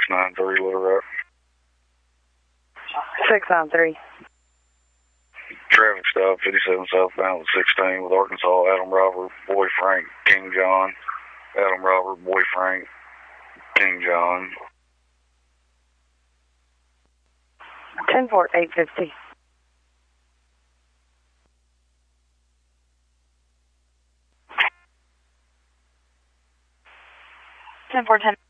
693 Little Rock. 693. Traffic stop 57 southbound 16 with Arkansas. Adam Robert, Boy Frank, King John. Adam Robert, Boy Frank, King John. 10-4, 850. 10-4, 10.